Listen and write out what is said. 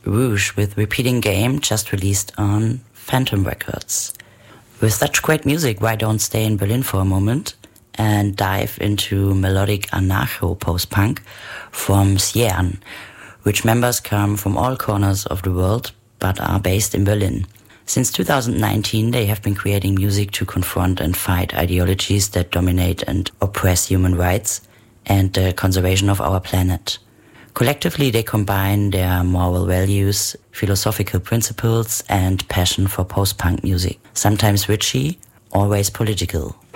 Rouge with Repeating Game, just released on Phantom Records. With such great music, why don't stay in Berlin for a moment and dive into melodic anarcho post-punk from Siern, which members come from all corners of the world but are based in Berlin. Since 2019, they have been creating music to confront and fight ideologies that dominate and oppress human rights and the conservation of our planet. Collectively, they combine their moral values, philosophical principles, and passion for post-punk music, sometimes witchy, always political.